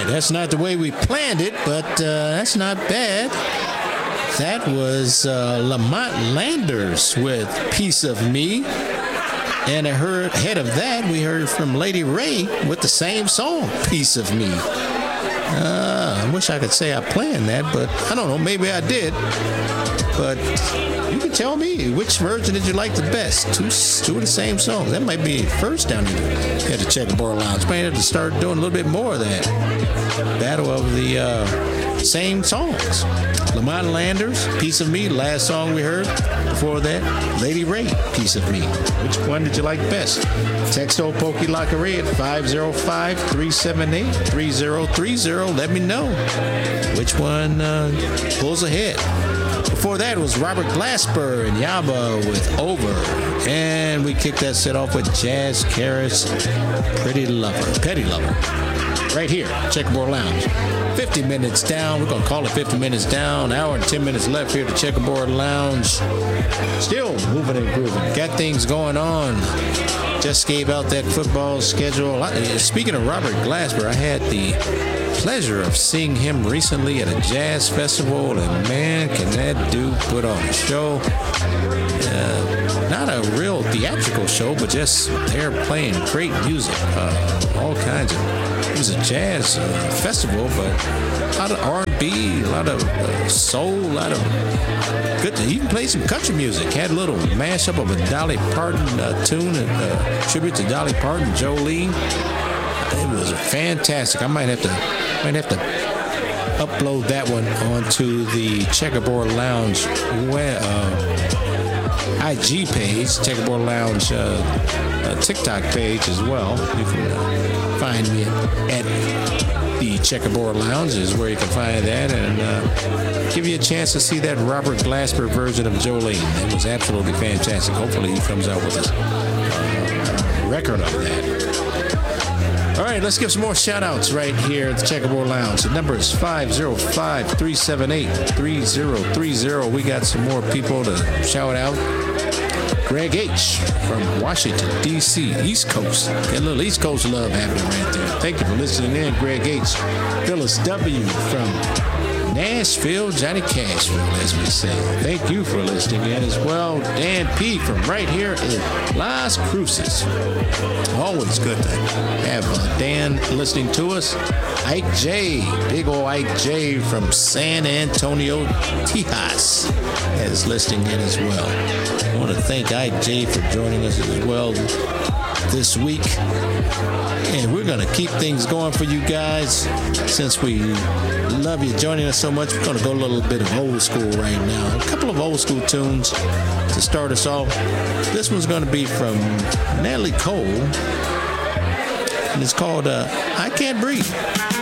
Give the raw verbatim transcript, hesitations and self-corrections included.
right, that's not the way we planned it, but uh, that's not bad. That was uh, Lamont Landers with Piece of Me. And I heard, ahead of that, we heard from Lady Ray with the same song, Piece of Me. Uh, I wish I could say I planned that, but I don't know, maybe I did. But you can tell me, which version did you like the best? Two, two of the same songs. That might be first down here at the Checkerboard Lounge. Might have to start doing a little bit more of that. Battle of the uh, same songs. Lamont Landers, Piece of Me, last song we heard. Before that, Lady Ray, Piece of Me. Which one did you like best? Text old Pokey Lockery at five oh five, three seven eight, three oh three oh. Let me know which one uh, pulls ahead. Before that was Robert Glasper and Yaba with Over. And we kicked that set off with Jazz Karis, Pretty Lover, Petty Lover. Right here, Checkerboard Lounge. fifty minutes down. We're going to call it fifty minutes down. Hour and ten minutes left here at the Checkerboard Lounge. Still moving and grooving. Got things going on. Just gave out that football schedule. Speaking of Robert Glasper, I had the pleasure of seeing him recently at a jazz festival, and man, can that dude put on a show. Uh, not a real theatrical show, but just they're playing great music, uh, all kinds of. It was a jazz uh, festival, but a lot of R and B, a lot of uh, soul, a lot of good. He even played some country music. Had a little mashup of a Dolly Parton uh, tune, and uh, tribute to Dolly Parton, Jolene. It was fantastic. I might have to, might have to upload that one onto the Checkerboard Lounge web, uh, I G page, Checkerboard Lounge uh, uh, TikTok page as well. You can uh, find me at the Checkerboard Lounge is where you can find that, and uh, give you a chance to see that Robert Glasper version of Jolene. It was absolutely fantastic. Hopefully he comes out with a uh, record of that. All right, let's give some more shout-outs right here at the Checkerboard Lounge. The number is five oh five, three seven eight, three oh three oh. We got some more people to shout out. Greg H. from Washington, D C, East Coast. Got a little East Coast love happening right there. Thank you for listening in, Greg H. Phyllis W. from Nashville, Johnny Cashville, as we say. Thank you for listening in as well. Dan P. from right here in Las Cruces. Always good to have uh, Dan listening to us. Ike J. Big ol' Ike J. from San Antonio, Tejas, is listening in as well. I want to thank Ike J. for joining us as well this week. And we're going to keep things going for you guys. Since we love you joining us so much, we're going to go a little bit of old school right now. A couple of old school tunes to start us off. This one's going to be from Natalie Cole, and it's called uh, I Can't Breathe.